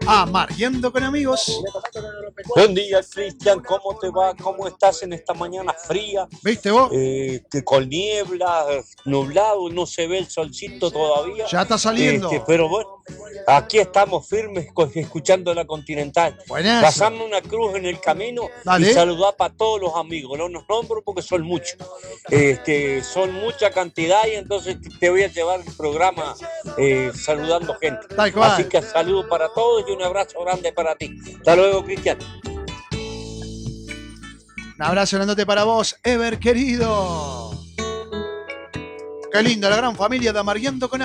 Amargueando con amigos. Buen día, Cristian, ¿cómo te va? ¿Cómo estás en esta mañana fría? ¿Viste vos? Con niebla, nublado, no se ve el solcito todavía. Ya está saliendo. Pero bueno, aquí estamos firmes escuchando la Continental. Buenazo. Pasame una cruz en el camino. Dale. Y saludar para todos los amigos. No los nombro porque son muchos. Son mucha cantidad y entonces te voy a llevar el programa saludando gente. Tal cual. Así que saludo para todos y un abrazo grande para ti. Hasta luego, Cristian. Un abrazo grandote para vos, Ever querido. Qué linda la gran familia de Amargueando con